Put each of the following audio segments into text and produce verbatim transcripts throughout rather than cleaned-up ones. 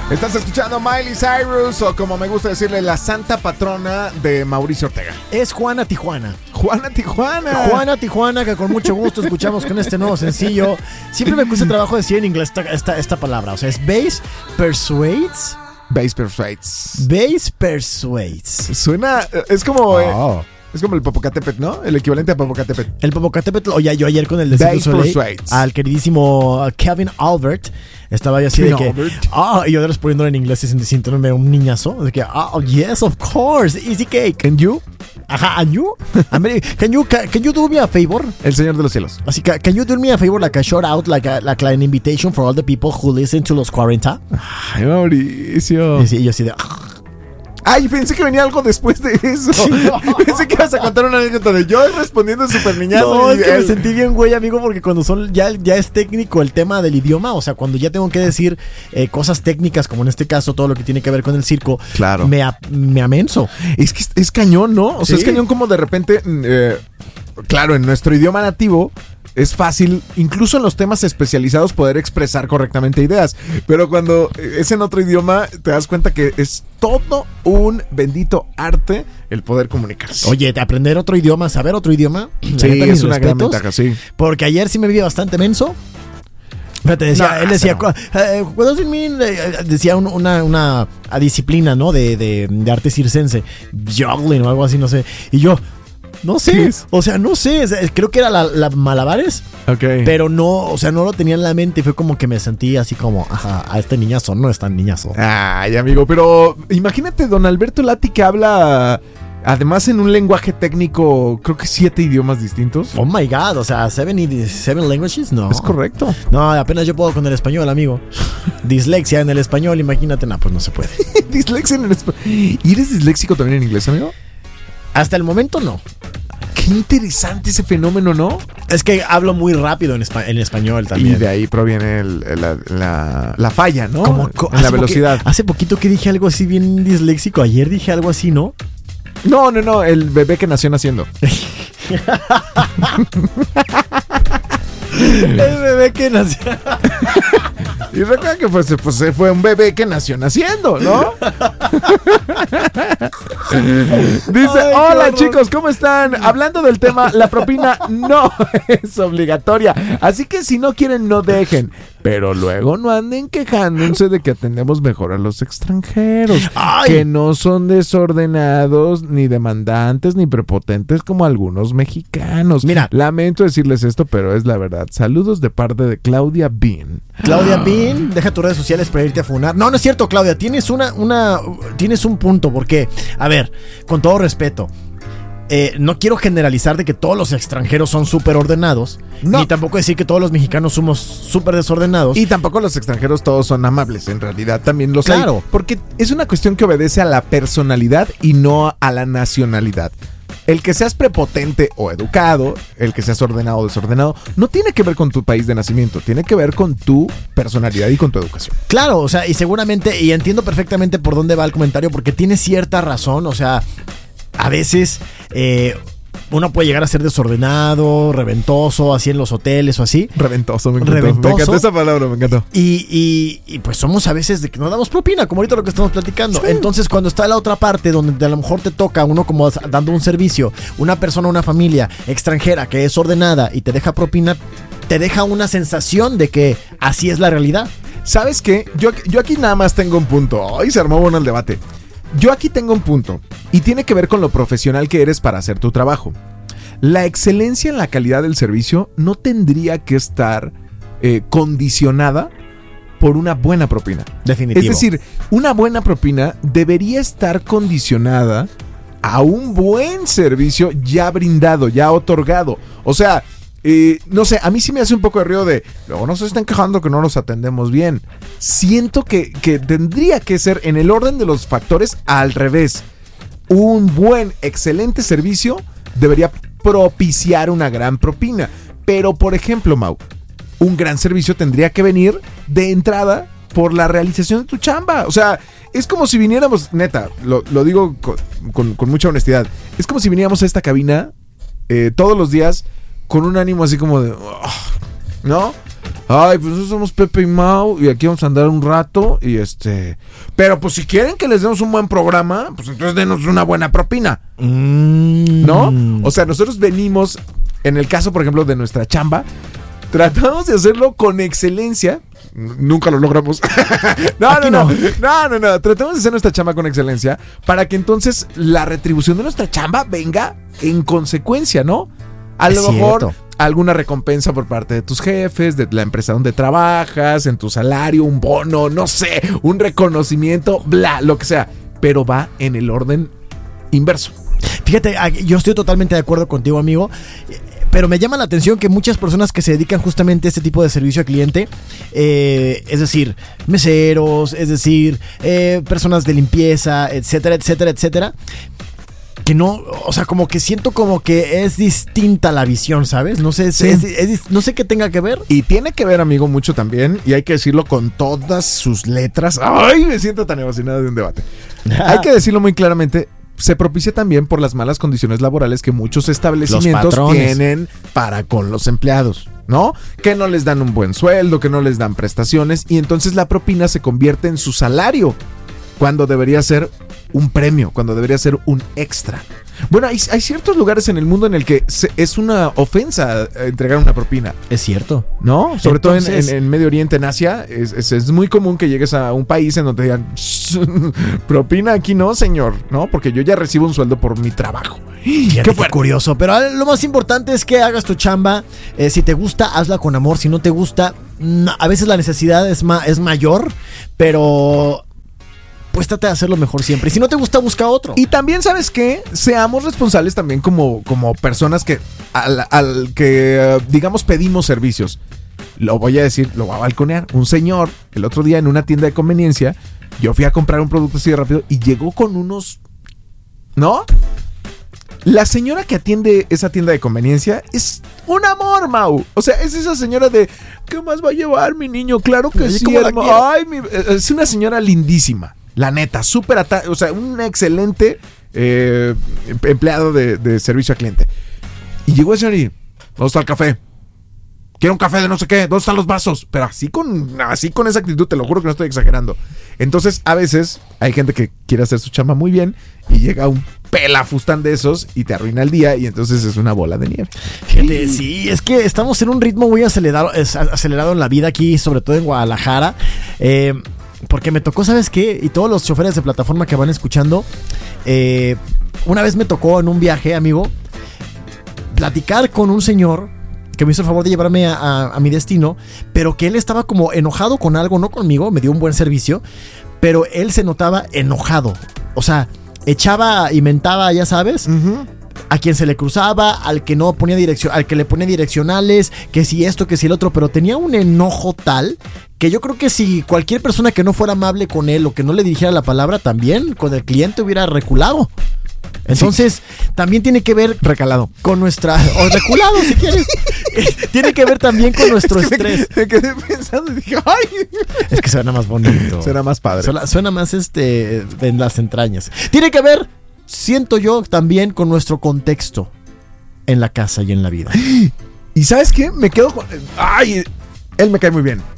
Estás escuchando Miley Cyrus, o como me gusta decirle, la santa patrona de Mauricio Ortega. Es Juana Tijuana. Juana Tijuana. Juana Tijuana, que con mucho gusto escuchamos con este nuevo sencillo. Siempre me cuesta trabajo decir en inglés esta, esta, esta palabra. O sea, es Bass Persuades. Bass Persuades. Bass Persuades. Suena, es como... Oh. Eh, es como el Popocatépetl, ¿no? El equivalente a Popocatépetl. El Popocatépetl, oye, yo ayer con el de Bass Soleil, Persuades. al queridísimo Kevin Albert, estaba yo así Kevin de que, Albert. ah, y yo respondiéndole en inglés y sintiéndome un niñazo, de que, ah, oh, yes, of course, easy cake. Can you? Ajá, and you? I mean, can you, can, can you do me a favor? El Señor de los Cielos. Así que, can you do me a favor, like a shout out, like a, like an invitation for all the people who listen to Los cuarenta? Ay, Mauricio. Y, sí, y yo así de... Ah. Ay, pensé que venía algo después de eso. No. Pensé que ibas a contar una anécdota de yo respondiendo súper niñazo. No, es que el... me sentí bien, güey, amigo, porque cuando son ya, ya es técnico el tema del idioma, o sea, cuando ya tengo que decir eh, cosas técnicas, como en este caso, todo lo que tiene que ver con el circo, claro. me, a, me amenso. Es que es, es cañón, ¿no? O sea, sí. Es cañón como de repente, eh, claro, en nuestro idioma nativo es fácil, incluso en los temas especializados, poder expresar correctamente ideas. Pero cuando es en otro idioma, te das cuenta que es todo un bendito arte el poder comunicarse. Oye, de aprender otro idioma, saber otro idioma, sí, neta, es mis una gran respetos, ventaja, sí. Porque ayer sí me vi bastante menso. Fíjate, decía, No, él decía, no. eh, what does it mean? Eh, decía un, una, una disciplina, ¿no? De, de, de arte circense, juggling o algo así, no sé. Y yo, no sé, o sea, no sé, creo que era la, la malabares, okay. Pero no, o sea, no lo tenía en la mente y fue como que me sentí así como, ajá, a este niñazo, no es tan niñazo. Ay, amigo, pero imagínate don Alberto Lati que habla, además en un lenguaje técnico, creo que siete idiomas distintos. Oh my God, o sea, seven, seven languages, no. Es correcto. No, apenas yo puedo con el español, amigo. Dislexia en el español, imagínate, no, pues no se puede. Dislexia en el español. ¿Y eres disléxico también en inglés, amigo? Hasta el momento no. Qué interesante ese fenómeno, ¿no? Es que hablo muy rápido en, espa- en español también. Y de ahí proviene el, la, la, la falla, ¿no? Como, co- en la hace velocidad. poqui- hace poquito que dije algo así bien disléxico. Ayer dije algo así, ¿no? No, no, no. El bebé que nació naciendo. El bebé que nació. Y recuerda que pues, pues fue un bebé que nació naciendo, ¿no? Dice, ay, hola chicos, ¿cómo están? Hablando del tema, la propina no es obligatoria. Así que si no quieren, no dejen. Pero luego no anden quejándose de que atendemos mejor a los extranjeros. Ay. Que no son desordenados, ni demandantes, ni prepotentes como algunos mexicanos. Mira. Lamento decirles esto, pero es la verdad. Saludos de parte de Claudia Bean. Claudia Bean, deja tus redes sociales para irte a funar. No, no es cierto, Claudia. Tienes una, una, tienes un punto, porque, a ver, con todo respeto, eh, no quiero generalizar de que todos los extranjeros son súper ordenados, no. Ni tampoco decir que todos los mexicanos somos súper desordenados. Y tampoco los extranjeros todos son amables, en realidad también los claro. hay. Porque es una cuestión que obedece a la personalidad y no a la nacionalidad. El que seas prepotente o educado, el que seas ordenado o desordenado, no tiene que ver con tu país de nacimiento, tiene que ver con tu personalidad y con tu educación. Claro, o sea, y seguramente, y entiendo perfectamente por dónde va el comentario, porque tiene cierta razón, o sea, a veces eh, uno puede llegar a ser desordenado, reventoso, así en los hoteles o así. Reventoso, me encantó. Reventoso. Me encantó esa palabra, me encantó. Y, y, y pues somos a veces de que no damos propina, como ahorita lo que estamos platicando. Sí. Entonces, cuando está la otra parte, donde a lo mejor te toca uno como dando un servicio, una persona, una familia extranjera que es ordenada y te deja propina, te deja una sensación de que así es la realidad. ¿Sabes qué? Yo, yo aquí nada más tengo un punto. Ay, se armó bueno el debate. Yo aquí tengo un punto y tiene que ver con lo profesional que eres para hacer tu trabajo. La excelencia en la calidad del servicio no tendría que estar eh, condicionada por una buena propina. Definitivo. Es decir, una buena propina debería estar condicionada a un buen servicio ya brindado, ya otorgado. O sea, eh, no sé, a mí sí me hace un poco de ruido de luego no se estén quejando que no nos atendemos bien. Siento que, que tendría que ser en el orden de los factores al revés. Un buen, excelente servicio debería propiciar una gran propina. Pero, por ejemplo, Mau, un gran servicio tendría que venir de entrada por la realización de tu chamba. O sea, es como si viniéramos, neta, lo, lo digo con, con, con mucha honestidad, es como si viniéramos a esta cabina eh, todos los días con un ánimo así como de, oh, ¿no? ay, pues nosotros somos Pepe y Mau y aquí vamos a andar un rato y este... Pero pues si quieren que les demos un buen programa, pues entonces denos una buena propina. Mm. ¿No? O sea, nosotros venimos, en el caso, por ejemplo, de nuestra chamba, tratamos de hacerlo con excelencia. Nunca lo logramos. no, no, no, no, no, no, no. Tratamos de hacer nuestra chamba con excelencia para que entonces la retribución de nuestra chamba venga en consecuencia, ¿no? A lo mejor alguna recompensa por parte de tus jefes, de la empresa donde trabajas, en tu salario, un bono, no sé, un reconocimiento, bla, lo que sea. Pero va en el orden inverso. Fíjate, yo estoy totalmente de acuerdo contigo, amigo. Pero me llama la atención que muchas personas que se dedican justamente a este tipo de servicio al cliente, eh, es decir, meseros, es decir, eh, personas de limpieza, etcétera, etcétera, etcétera, que no, o sea, como que siento como que es distinta la visión, ¿sabes? No sé, sí. es, es, es, no sé qué tenga que ver. Y tiene que ver, amigo, mucho también, y hay que decirlo con todas sus letras. ¡Ay! Me siento tan emocionado de un debate. Hay que decirlo muy claramente. Se propicia también por las malas condiciones laborales que muchos establecimientos tienen para con los empleados, ¿no? Que no les dan un buen sueldo, que no les dan prestaciones y entonces la propina se convierte en su salario cuando debería ser un premio, cuando debería ser un extra. Bueno, hay, hay ciertos lugares en el mundo en el que se, es una ofensa entregar una propina. Es cierto. ¿No? Sobre Entonces, todo en, en, en Medio Oriente, en Asia, es, es, es muy común que llegues a un país en donde digan, propina aquí no, señor, ¿no? Porque yo ya recibo un sueldo por mi trabajo. Qué, qué curioso, pero lo más importante es que hagas tu chamba. Eh, si te gusta, hazla con amor. Si no te gusta, no, a veces la necesidad es, ma- es mayor, pero... pues trata de hacerlo mejor siempre. Y si no te gusta, busca otro. Y también, ¿sabes qué? Seamos responsables también como, como personas que al, al que, digamos, pedimos servicios. Lo voy a decir, lo voy a balconear. Un señor, el otro día en una tienda de conveniencia, yo fui a comprar un producto así de rápido y llegó con unos... ¿No? La señora que atiende esa tienda de conveniencia es un amor, Mau. O sea, es esa señora de... ¿qué más va a llevar mi niño? Claro que sí, Ay, mi, es una señora lindísima. La neta, súper ata- o sea, un excelente eh, empleado de, de servicio al cliente. Y llegó el señor y, ¿dónde está el café? Quiero un café de no sé qué, ¿dónde están los vasos? Pero así con, así con esa actitud, te lo juro que no estoy exagerando. Entonces, a veces, hay gente que quiere hacer su chamba muy bien y llega un pelafustán de esos y te arruina el día y entonces es una bola de nieve. Gente, sí, es que estamos en un ritmo muy acelerado, acelerado en la vida aquí, sobre todo en Guadalajara. Eh... Porque me tocó, ¿sabes qué? Y todos los choferes de plataforma que van escuchando, eh, una vez me tocó en un viaje, amigo, platicar con un señor que me hizo el favor de llevarme a, a, a mi destino, pero que él estaba como enojado con algo, no conmigo, me dio un buen servicio, pero él se notaba enojado. O sea, echaba y mentaba, ya sabes, uh-huh. a quien se le cruzaba, al que no ponía dirección, al que le ponía direccionales, que si esto, que si el otro, pero tenía un enojo tal que yo creo que si cualquier persona que no fuera amable con él o que no le dirigiera la palabra también con el cliente hubiera reculado. Entonces, sí. también tiene que ver recalado con nuestra o reculado si quieres. Tiene que ver también con nuestro es que estrés. Me, me quedé pensando y dije, ay, es que suena más bonito. Suena más padre. Suena, suena más este en las entrañas. Tiene que ver, siento yo, también con nuestro contexto en la casa y en la vida. ¿Y sabes qué? Me quedo con... Ay, él me cae muy bien.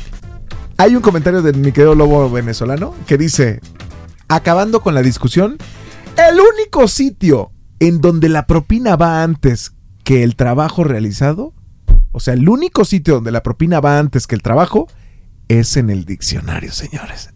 Hay un comentario de mi querido lobo venezolano que dice, acabando con la discusión, el único sitio en donde la propina va antes que el trabajo realizado, o sea, el único sitio donde la propina va antes que el trabajo, es en el diccionario, señores.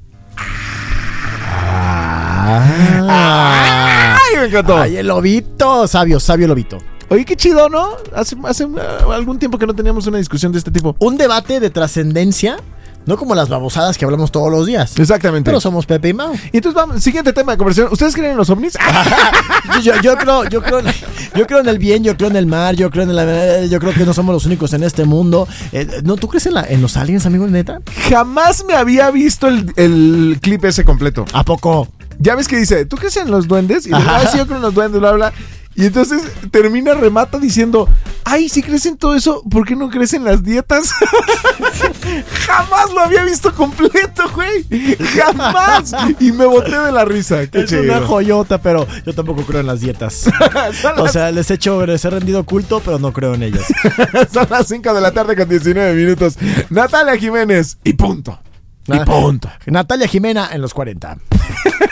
Ah, ¡Ay, me encantó! Ay, el lobito, sabio, sabio lobito. Oye, qué chido, ¿no? Hace, hace uh, algún tiempo que no teníamos una discusión de este tipo. Un debate de trascendencia. No como las babosadas que hablamos todos los días. Exactamente. Pero somos Pepe y Mau. Y entonces vamos, siguiente tema de conversación. ¿Ustedes creen en los ovnis? yo, yo creo, yo creo, yo creo en el bien, yo creo en el mar, yo creo en la, yo creo que no somos los únicos en este mundo. Eh, ¿No tú crees en, la, en los aliens, amigo, neta? Jamás me había visto el, el clip ese completo. ¿A poco? Ya ves que dice, ¿tú crees en los duendes? Y dice, ah, sí, yo creo en los duendes, bla, bla. Y entonces termina, remata diciendo, ay, si crees en todo eso, ¿por qué no crees en las dietas? Jamás lo había visto completo, güey. Jamás. Y me boté de la risa. Qué es chido. una joyota, pero yo tampoco creo en las dietas. O sea, les he hecho, les he rendido culto, pero no creo en ellas. Son las cinco de la tarde con diecinueve minutos. Natalia Jiménez y punto. Y Na- punto. Natalia Jimena en los cuarenta.